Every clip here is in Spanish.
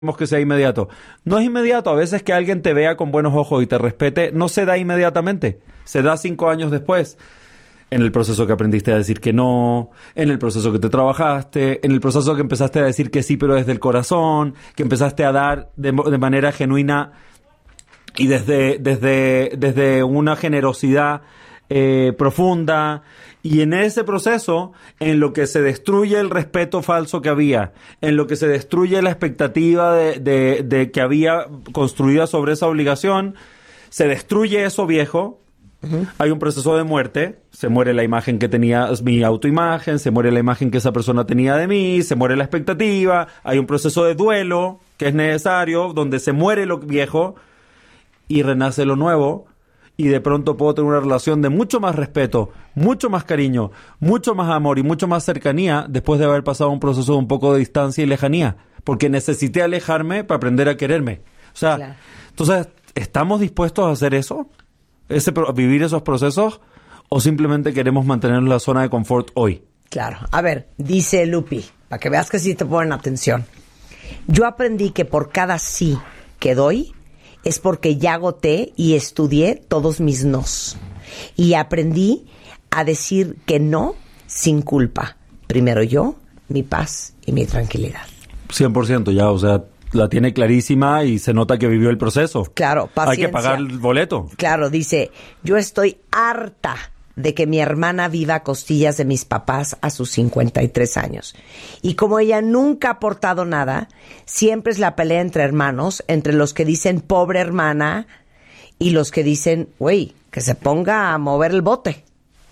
que sea inmediato. No es inmediato. A veces que alguien te vea con buenos ojos y te respete, no se da inmediatamente. Se da 5 años después. En el proceso que aprendiste a decir que no, en el proceso que te trabajaste, en el proceso que empezaste a decir que sí, pero desde el corazón, que empezaste a dar de manera genuina y desde una generosidad profunda. Y en ese proceso, en lo que se destruye el respeto falso que había, en lo que se destruye la expectativa de que había construida sobre esa obligación, se destruye eso viejo. Uh-huh. Hay un proceso de muerte, se muere la imagen que tenía, mi autoimagen, se muere la imagen que esa persona tenía de mí, se muere la expectativa, hay un proceso de duelo que es necesario, donde se muere lo viejo y renace lo nuevo, y de pronto puedo tener una relación de mucho más respeto, mucho más cariño, mucho más amor y mucho más cercanía después de haber pasado un proceso de un poco de distancia y lejanía, porque necesité alejarme para aprender a quererme. O sea, claro. Entonces, ¿estamos dispuestos a hacer eso? ¿Vivir esos procesos? ¿O simplemente queremos mantener la zona de confort hoy? Claro. A ver, dice Lupi, para que veas que sí te ponen atención. Yo aprendí que por cada sí que doy es porque ya agoté y estudié todos mis nos. Y aprendí a decir que no sin culpa. Primero yo, mi paz y mi tranquilidad. 100% ya, o sea, la tiene clarísima y se nota que vivió el proceso. Claro, paciencia. Hay que pagar el boleto. Claro, dice, yo estoy harta de que mi hermana viva a costillas de mis papás a sus 53 años. Y como ella nunca ha aportado nada, siempre es la pelea entre hermanos, entre los que dicen pobre hermana y los que dicen, güey, que se ponga a mover el bote.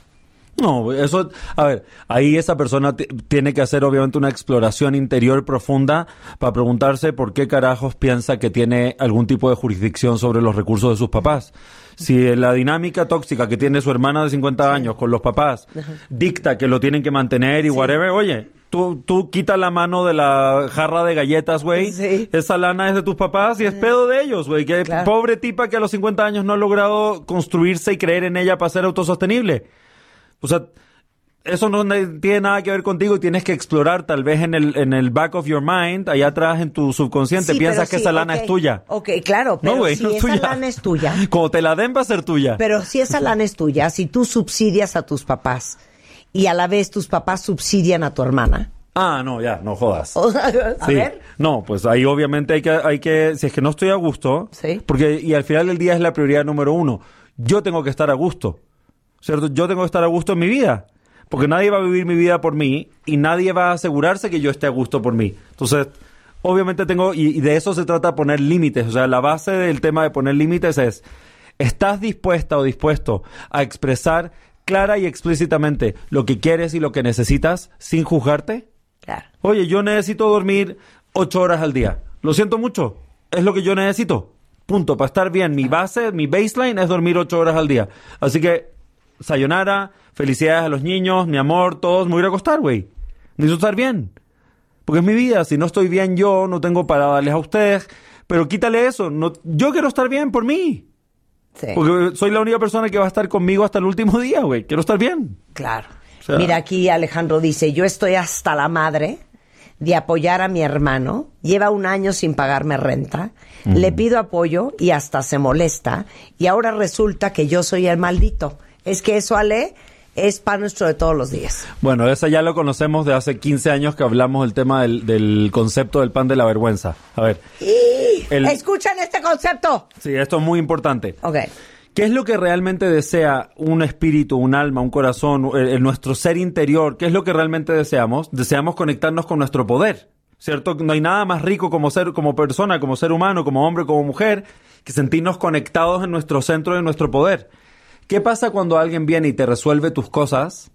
No, eso, a ver, ahí esa persona tiene que hacer obviamente una exploración interior profunda para preguntarse por qué carajos piensa que tiene algún tipo de jurisdicción sobre los recursos de sus papás. Si la dinámica tóxica que tiene su hermana de 50 años con los papás dicta que lo tienen que mantener y whatever, oye, tú quita la mano de la jarra de galletas, güey. Sí. Esa lana es de tus papás y es pedo de ellos, güey. Que claro. Pobre tipa que a los 50 años no ha logrado construirse y creer en ella para ser autosostenible. O sea, eso no tiene nada que ver contigo y tienes que explorar tal vez en el back of your mind, allá atrás en tu subconsciente, sí, piensas que esa lana es tuya. Ok, claro, pero no, wey, si no esa lana es tuya. Como te la den va a ser tuya. Pero si esa lana es tuya, si tú subsidias a tus papás y a la vez tus papás subsidian a tu hermana. Ah, no, ya, no jodas. A sí. ver. No, pues ahí obviamente hay que, si es que no estoy a gusto, sí. Porque, y al final del día es la prioridad número 1. Yo tengo que estar a gusto. ¿Cierto? Yo tengo que estar a gusto en mi vida, porque nadie va a vivir mi vida por mí y nadie va a asegurarse que yo esté a gusto por mí. Entonces, obviamente y de eso se trata, poner límites. O sea, la base del tema de poner límites es, ¿estás dispuesta o dispuesto a expresar clara y explícitamente lo que quieres y lo que necesitas sin juzgarte? Claro. Oye, yo necesito dormir 8 horas al día. Lo siento mucho, es lo que yo necesito. Punto, para estar bien. Mi base, mi baseline es dormir 8 horas al día. Así que sayonara, felicidades a los niños, mi amor, todos, me voy a ir a acostar, güey. Necesito estar bien. Porque es mi vida, si no estoy bien yo, no tengo para darles a ustedes, pero quítale eso, no, yo quiero estar bien por mí. Sí. Porque soy la única persona que va a estar conmigo hasta el último día, güey. Quiero estar bien. Claro. O sea, mira, aquí Alejandro dice, yo estoy hasta la madre de apoyar a mi hermano, lleva 1 año sin pagarme renta, le pido apoyo y hasta se molesta, y ahora resulta que yo soy el maldito. Es que eso, Ale, es pan nuestro de todos los días. Bueno, eso ya lo conocemos de hace 15 años que hablamos del tema del concepto del pan de la vergüenza. A ver. ¿Escuchan este concepto? Sí, esto es muy importante. Ok. ¿Qué es lo que realmente desea un espíritu, un alma, un corazón, nuestro ser interior? ¿Qué es lo que realmente deseamos? Deseamos conectarnos con nuestro poder, ¿cierto? No hay nada más rico como persona, como ser humano, como hombre, como mujer, que sentirnos conectados en nuestro centro de nuestro poder. ¿Qué pasa cuando alguien viene y te resuelve tus cosas?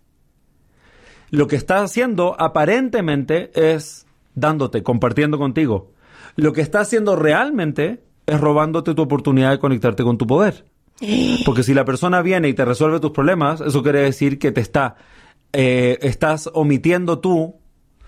Lo que está haciendo aparentemente es dándote, compartiendo contigo. Lo que está haciendo realmente es robándote tu oportunidad de conectarte con tu poder. Porque si la persona viene y te resuelve tus problemas, eso quiere decir que estás omitiendo tu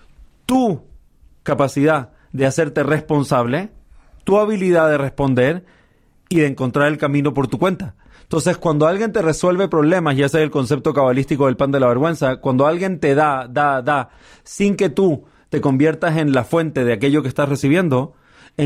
capacidad de hacerte responsable, tu habilidad de responder y de encontrar el camino por tu cuenta. Entonces, cuando alguien te resuelve problemas, ya sea el concepto cabalístico del pan de la vergüenza, cuando alguien te da, sin que tú te conviertas en la fuente de aquello que estás recibiendo,